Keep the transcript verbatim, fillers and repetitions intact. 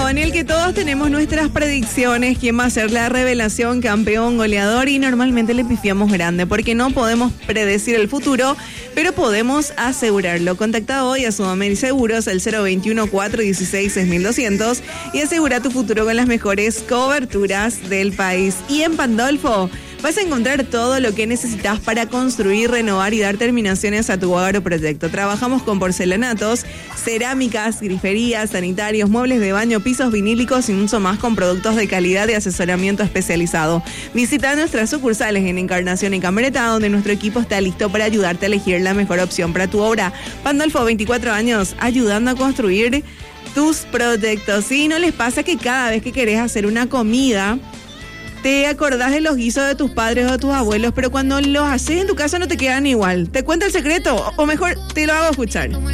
juego en el que todos tenemos nuestras predicciones, quién va a ser la revelación, campeón, goleador, y normalmente le pifiamos grande porque no podemos predecir el futuro, pero podemos asegurarlo. Contacta hoy a Sudamérica Seguros al cero veintiuno, cuatrocientos dieciséis, seis mil doscientos y asegura tu futuro con las mejores coberturas del país. Y en Pandolfo vas a encontrar todo lo que necesitas para construir, renovar y dar terminaciones a tu hogar o proyecto. Trabajamos con porcelanatos, cerámicas, griferías, sanitarios, muebles de baño, pisos vinílicos y mucho más con productos de calidad y asesoramiento especializado. Visita nuestras sucursales en Encarnación y Cambreta, donde nuestro equipo está listo para ayudarte a elegir la mejor opción para tu obra. Pandolfo, veinticuatro años, ayudando a construir tus proyectos. ¿Sí? ¿No les pasa que cada vez que querés hacer una comida te acordás de los guisos de tus padres o de tus abuelos, pero cuando los haces en tu casa no te quedan igual? ¿Te cuento el secreto? O mejor, te lo hago escuchar.